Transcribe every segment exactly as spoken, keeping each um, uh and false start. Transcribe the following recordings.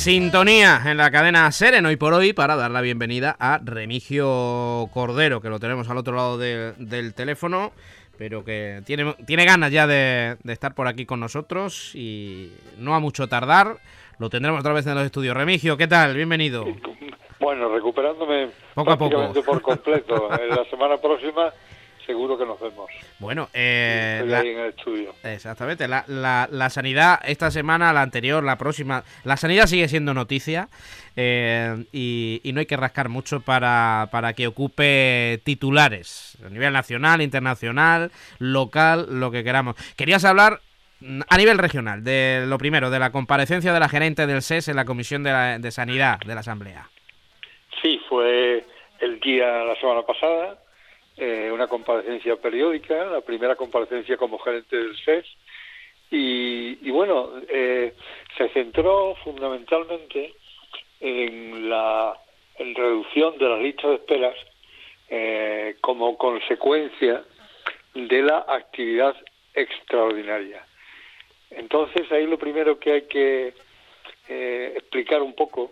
Sintonía en la cadena Seren hoy por hoy para dar la bienvenida a Remigio Cordero, que lo tenemos al otro lado de, del teléfono, pero que tiene, tiene ganas ya de, de estar por aquí con nosotros y no a mucho tardar. Lo tendremos otra vez en los estudios. Remigio, ¿qué tal? Bienvenido. Bueno, recuperándome poco a prácticamente poco. por completo. En la semana próxima seguro que nos vemos. Bueno, eh, estoy la, ahí en el estudio. Exactamente. La, la, la sanidad esta semana, la anterior, la próxima, la sanidad sigue siendo noticia eh, y, y no hay que rascar mucho para, para que ocupe titulares a nivel nacional, internacional, local, lo que queramos. Querías hablar a nivel regional de lo primero, de la comparecencia de la gerente del S E S en la Comisión de, la, de Sanidad de la Asamblea. Sí, fue el día la semana pasada. Eh, una comparecencia periódica, la primera comparecencia como gerente del S E S, y, y bueno, eh, se centró fundamentalmente en la en reducción de las listas de esperas eh, como consecuencia de la actividad extraordinaria. Entonces, ahí lo primero que hay que eh, explicar un poco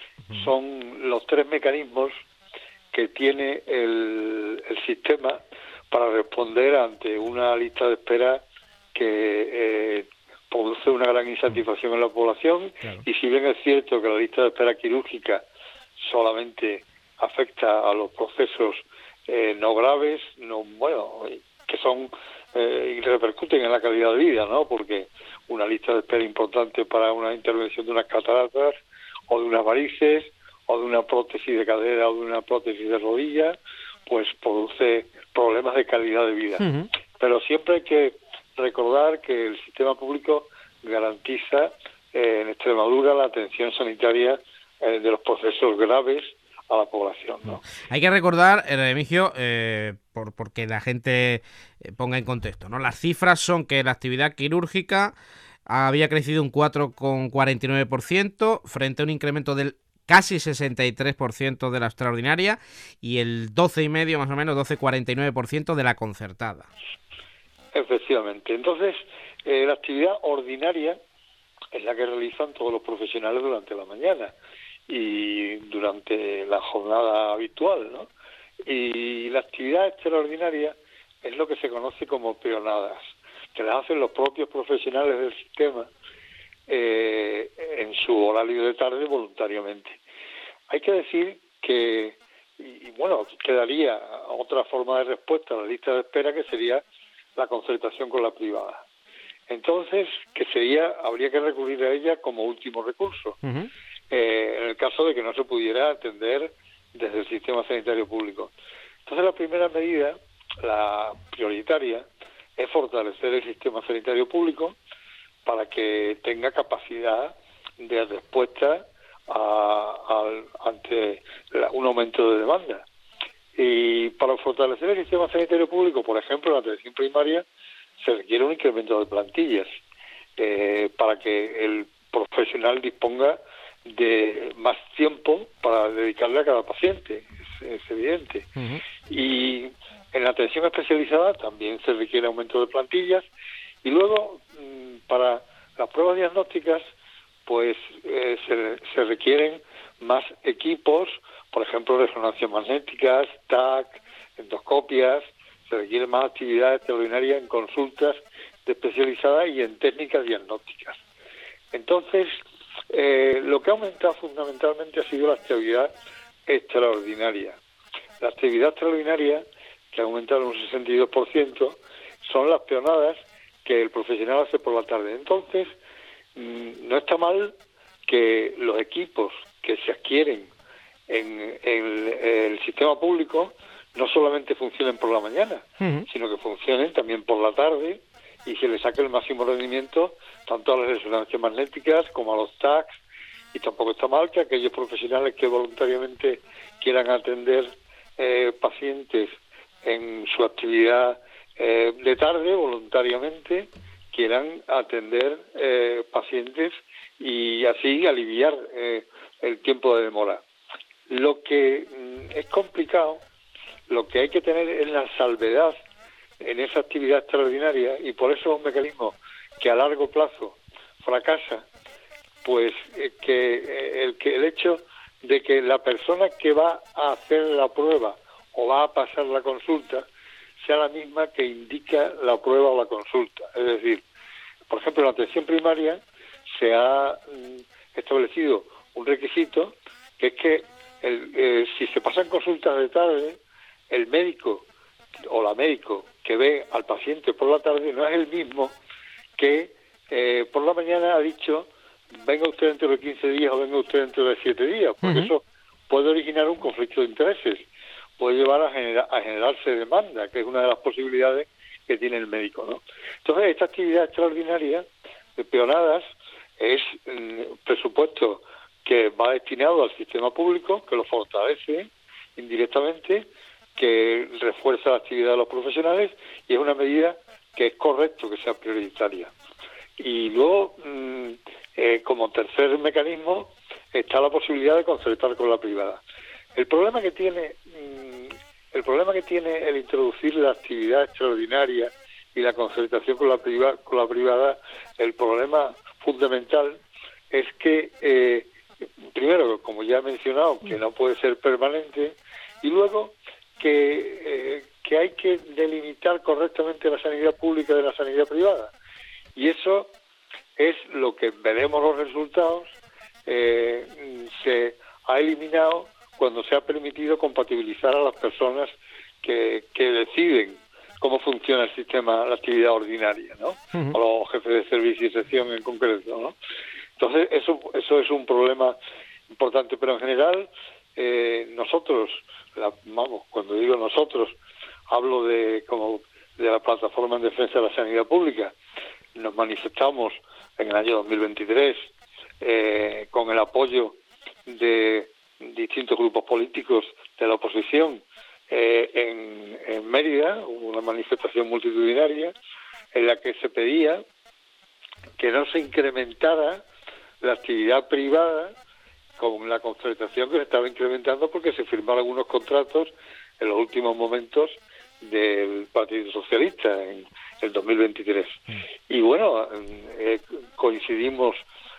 son los tres mecanismos que tiene el, el sistema para responder ante una lista de espera que eh, produce una gran insatisfacción en la población. Claro. Y si bien es cierto que la lista de espera quirúrgica solamente afecta a los procesos eh, no graves, no bueno, que son eh, y repercuten en la calidad de vida, ¿no? Porque una lista de espera importante para una intervención de unas cataratas o de unas varices o de una prótesis de cadera o de una prótesis de rodilla, pues produce problemas de calidad de vida. Uh-huh. Pero siempre hay que recordar que el sistema público garantiza eh, en Extremadura la atención sanitaria eh, de los procesos graves a la población, ¿no? Hay que recordar, Remigio, eh, por porque la gente ponga en contexto, ¿no? Las cifras son que la actividad quirúrgica había crecido un cuatro coma cuarenta y nueve por ciento frente a un incremento del casi sesenta y tres por ciento de la extraordinaria y el doce coma cinco por ciento más o menos, doce coma cuarenta y nueve por ciento de la concertada. Efectivamente. Entonces, eh, la actividad ordinaria es la que realizan todos los profesionales durante la mañana y durante la jornada habitual, ¿no? Y la actividad extraordinaria es lo que se conoce como peonadas, que las hacen los propios profesionales del sistema Eh, en su horario de tarde voluntariamente. Hay que decir que, y, y bueno, quedaría otra forma de respuesta a la lista de espera, que sería la concertación con la privada. Entonces, que sería, habría que recurrir a ella como último recurso, uh-huh. eh, en el caso de que no se pudiera atender desde el sistema sanitario público. Entonces, la primera medida, la prioritaria, es fortalecer el sistema sanitario público para que tenga capacidad de respuesta a, a, ante la, un aumento de demanda. Y para fortalecer el sistema sanitario público, por ejemplo, en la atención primaria, se requiere un incremento de plantillas eh, para que el profesional disponga de más tiempo para dedicarle a cada paciente, es, es evidente. Uh-huh. Y en la atención especializada también se requiere aumento de plantillas. Y luego, para las pruebas diagnósticas, pues eh, se, se requieren más equipos, por ejemplo, resonancias magnéticas, T A C, endoscopias, se requiere más actividad extraordinaria en consultas de especializadas y en técnicas diagnósticas. Entonces, eh, lo que ha aumentado fundamentalmente ha sido la actividad extraordinaria. La actividad extraordinaria, que ha aumentado un sesenta y dos por ciento, son las peonadas que el profesional hace por la tarde. Entonces, no está mal que los equipos que se adquieren en, en el sistema público no solamente funcionen por la mañana, uh-huh. sino que funcionen también por la tarde y se le saque el máximo rendimiento tanto a las resonancias magnéticas como a los T A C. Y tampoco está mal que aquellos profesionales que voluntariamente quieran atender eh, pacientes en su actividad Eh, de tarde, voluntariamente, quieran atender eh, pacientes y así aliviar eh, el tiempo de demora. Lo que mm, es complicado, lo que hay que tener es la salvedad en esa actividad extraordinaria, y por eso es un mecanismo que a largo plazo fracasa, pues eh, que, eh, el que el hecho de que la persona que va a hacer la prueba o va a pasar la consulta sea la misma que indica la prueba o la consulta. Es decir, por ejemplo, en la atención primaria se ha mm, establecido un requisito, que es que el, eh, si se pasan consultas de tarde, el médico o la médico que ve al paciente por la tarde no es el mismo que eh, por la mañana ha dicho venga usted dentro de quince días o venga usted dentro de siete días, porque uh-huh. eso puede originar un conflicto de intereses, puede llevar a, genera, a generarse demanda, que es una de las posibilidades que tiene el médico, ¿no? Entonces, esta actividad extraordinaria de peonadas es mm, presupuesto que va destinado al sistema público, que lo fortalece indirectamente, que refuerza la actividad de los profesionales y es una medida que es correcto que sea prioritaria. Y luego, mmm, eh, como tercer mecanismo, está la posibilidad de concertar con la privada. El problema que tiene, mmm, el problema que tiene el introducir la actividad extraordinaria y la concertación con la privada, con la privada, el problema fundamental es que, eh, primero, como ya he mencionado, que no puede ser permanente, y luego que, eh, que hay que delimitar correctamente la sanidad pública de la sanidad privada. Y eso es lo que veremos los resultados, eh, se ha eliminado cuando se ha permitido compatibilizar a las personas que, que deciden cómo funciona el sistema, la actividad ordinaria, ¿no? Uh-huh. O los jefes de servicio y sección en concreto, ¿no? Entonces, eso, eso es un problema importante, pero en general, eh, nosotros, la, vamos, cuando digo nosotros, hablo de como de la plataforma en defensa de la sanidad pública. Nos manifestamos en el año dos mil veintitrés eh, con el apoyo de distintos grupos políticos de la oposición eh, en, en Mérida, hubo una manifestación multitudinaria en la que se pedía que no se incrementara la actividad privada con la concertación que se estaba incrementando porque se firmaron algunos contratos en los últimos momentos del Partido Socialista en el dos mil veintitrés. Mm. Y bueno, eh, coincidimos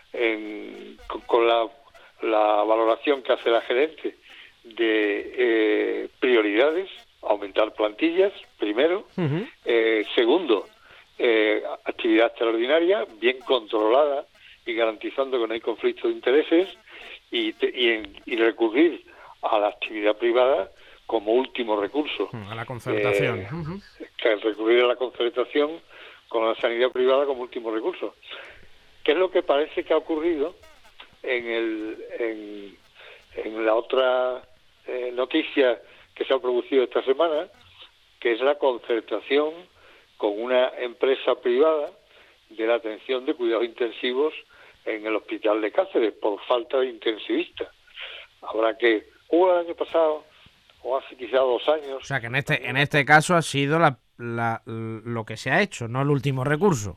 en, con, con la, la valoración que hace la gerente de eh, prioridades, aumentar plantillas, primero. Uh-huh. Eh, segundo, eh, actividad extraordinaria, bien controlada y garantizando que no hay conflicto de intereses y, y, en, y recurrir a la actividad privada como último recurso. A la concertación. Eh, uh-huh. Que recurrir a la concertación con la sanidad privada como último recurso. ¿Qué es lo que parece que ha ocurrido en, el, en, en la otra eh, noticia que se ha producido esta semana, que es la concertación con una empresa privada de la atención de cuidados intensivos en el hospital de Cáceres por falta de intensivista? Habrá que... Hubo el año pasado o hace quizá dos años. O sea que en este en este caso ha sido la, la, lo que se ha hecho, no el último recurso.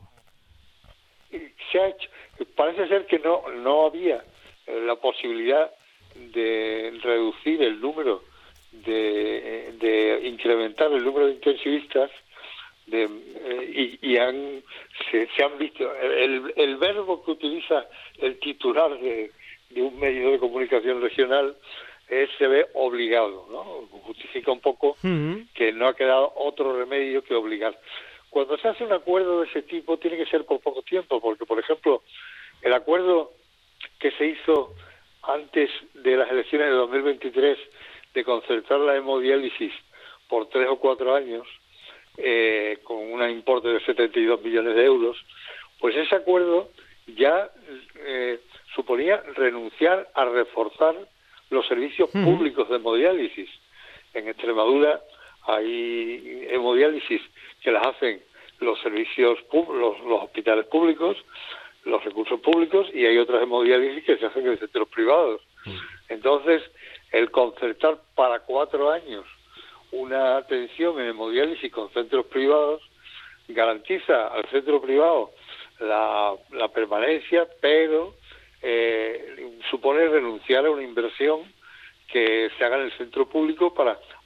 Se ha hecho. Parece ser que no no había la posibilidad de reducir el número de, de incrementar el número de intensivistas de, eh, y, y han se, se han visto el, el verbo que utiliza el titular de, de un medio de comunicación regional es, se ve obligado, ¿no? Justifica un poco uh-huh. que no ha quedado otro remedio que obligar. Cuando se hace un acuerdo de ese tipo tiene que ser por poco tiempo, porque por ejemplo el acuerdo que se hizo antes de las elecciones de dos mil veintitrés de concertar la hemodiálisis por tres o cuatro años eh, con un importe de setenta y dos millones de euros, pues ese acuerdo ya eh, suponía renunciar a reforzar los servicios uh-huh. públicos de hemodiálisis. En Extremadura hay hemodiálisis que las hacen los servicios los, los hospitales públicos, los recursos públicos, y hay otras hemodiálisis que se hacen en centros privados. Uh-huh. Entonces, el concertar para cuatro años una atención en hemodiálisis con centros privados garantiza al centro privado la, la permanencia, pero eh, supone renunciar a una inversión que se haga en el centro público para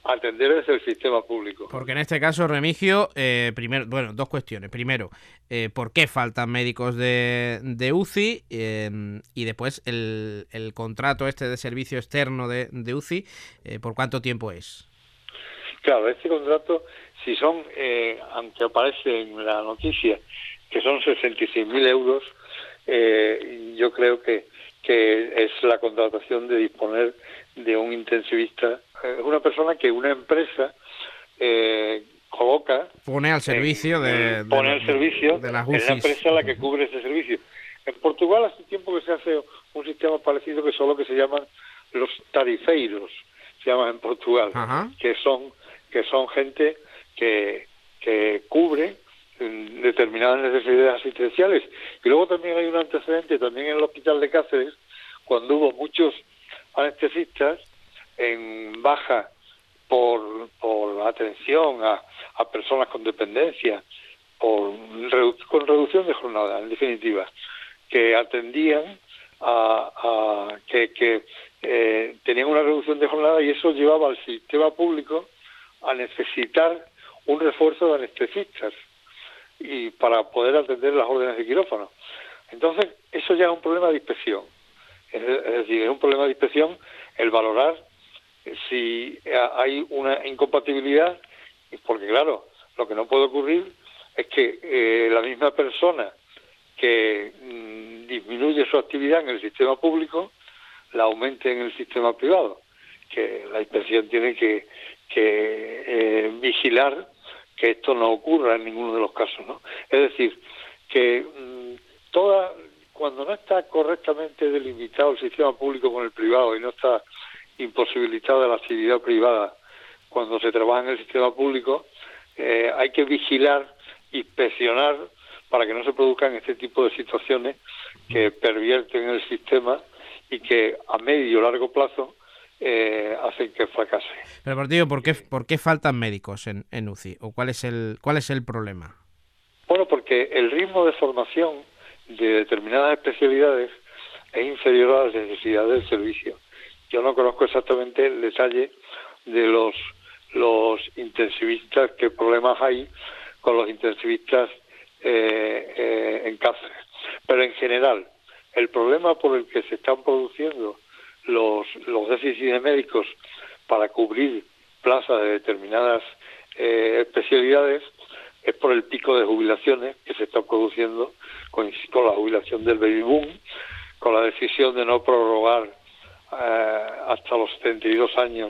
atender desde el sistema público. Porque en este caso, Remigio, eh, primero, bueno, dos cuestiones. Primero, eh, ¿por qué faltan médicos de, de U C I? Eh, y después, el, el contrato este de servicio externo de, de U C I, eh, ¿por cuánto tiempo es? Claro, este contrato, si son, eh, aunque aparece en la noticia, que son sesenta y seis mil euros, eh, yo creo que, que es la contratación de disponer de un intensivista, eh, una persona que una empresa eh, coloca, pone al servicio en, de, de pone al servicio de las U C I, es la empresa la que cubre ese servicio. En Portugal hace tiempo que se hace un sistema parecido, que son lo que se llaman los tarifeiros, se llaman en Portugal, Ajá. que son que son gente que que cubre determinadas necesidades asistenciales. Y luego también hay un antecedente, también en el hospital de Cáceres, cuando hubo muchos anestesistas en baja por, por atención a, a personas con dependencia, por redu- con reducción de jornada, en definitiva, que atendían a, a que, que eh, tenían una reducción de jornada, y eso llevaba al sistema público a necesitar un refuerzo de anestesistas y para poder atender las órdenes de quirófano. Entonces, eso ya es un problema de inspección. Es, es decir, es un problema de inspección el valorar si hay una incompatibilidad, porque claro, lo que no puede ocurrir es que eh, la misma persona que mmm, disminuye su actividad en el sistema público la aumente en el sistema privado, que la inspección tiene que, que eh, vigilar que esto no ocurra en ninguno de los casos, ¿no? Es decir, que mmm, toda cuando no está correctamente delimitado el sistema público con el privado y no está imposibilitada la actividad privada cuando se trabaja en el sistema público, eh, hay que vigilar, inspeccionar para que no se produzcan este tipo de situaciones que pervierten el sistema y que a medio o largo plazo eh, hacen que fracase. Pero, por tío, ¿por qué, ¿por qué faltan médicos en, en U C I? ¿O cuál es el cuál es el problema? Bueno, porque el ritmo de formación de determinadas especialidades es inferior a las necesidades del servicio. Yo no conozco exactamente el detalle de los los intensivistas, qué problemas hay con los intensivistas eh, eh, en Cáceres. Pero en general, el problema por el que se están produciendo los, los déficits de médicos para cubrir plazas de determinadas eh, especialidades es por el pico de jubilaciones que se está produciendo con, con la jubilación del baby boom, con la decisión de no prorrogar eh, hasta los setenta y dos años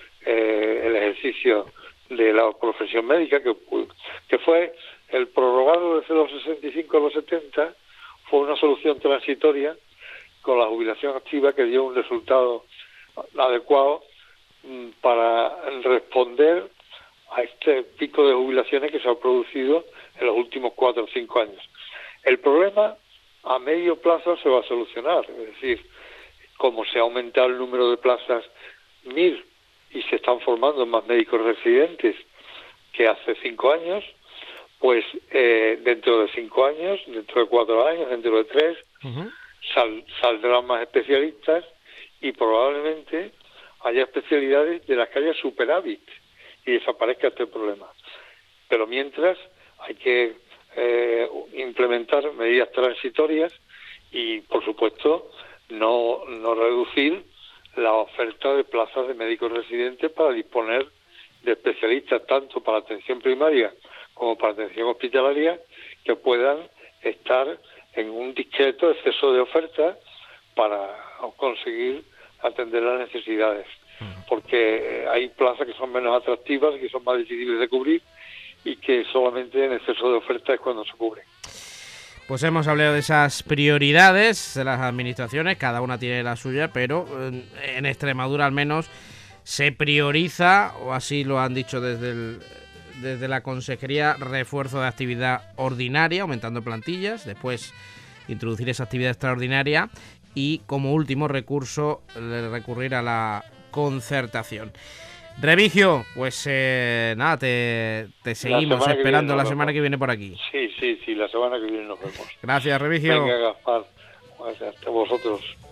eh, el ejercicio de la profesión médica, que, que fue el prorrogarlo desde los sesenta y cinco a los setenta, fue una solución transitoria con la jubilación activa que dio un resultado adecuado mm, para responder a este pico de jubilaciones que se ha producido en los últimos cuatro o cinco años. El problema a medio plazo se va a solucionar, es decir, como se ha aumentado el número de plazas MIR y se están formando más médicos residentes que hace cinco años, pues eh, dentro de cinco años, dentro de cuatro años, dentro de tres, uh-huh. sal, saldrán más especialistas y probablemente haya especialidades de las que haya superávit y desaparezca este problema. Pero mientras hay que eh, implementar medidas transitorias y, por supuesto, no, no reducir la oferta de plazas de médicos residentes para disponer de especialistas tanto para atención primaria como para atención hospitalaria que puedan estar en un discreto exceso de oferta para conseguir atender las necesidades, porque hay plazas que son menos atractivas, que son más difíciles de cubrir y que solamente en exceso de oferta es cuando se cubren. Pues hemos hablado de esas prioridades de las administraciones, cada una tiene la suya, pero en Extremadura al menos se prioriza, o así lo han dicho desde el, desde la Consejería, refuerzo de actividad ordinaria, aumentando plantillas, después introducir esa actividad extraordinaria y como último recurso recurrir a la concertación. Remigio, pues eh, nada, te, te seguimos la esperando la semana que viene por aquí. Sí, sí, sí, la semana que viene nos vemos. Gracias, Remigio. Venga, Gaspar, hasta vosotros.